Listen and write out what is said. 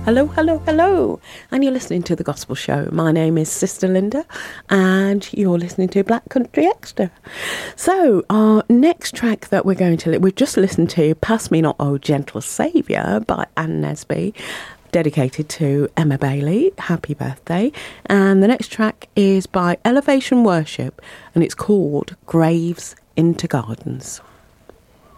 Hello, hello, hello. And you're listening to The Gospel Show. My name is Sister Linda and you're listening to Black Country Extra. So our next track that we've just listened to, Pass Me Not, O Gentle Saviour by Ann Nesby, dedicated to Emma Bailey. Happy birthday. And the next track is by Elevation Worship and it's called Graves into Gardens.